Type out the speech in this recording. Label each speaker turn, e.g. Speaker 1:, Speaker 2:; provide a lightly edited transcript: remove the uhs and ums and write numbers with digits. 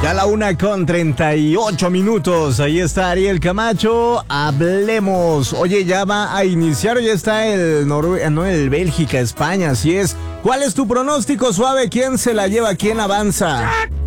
Speaker 1: Ya la 1:38. Ahí está Ariel Camacho. Hablemos. Oye, ya va a iniciar. Ya está el Bélgica, España. Así es. ¿Cuál es tu pronóstico, Suave? ¿Quién se la lleva? ¿Quién avanza?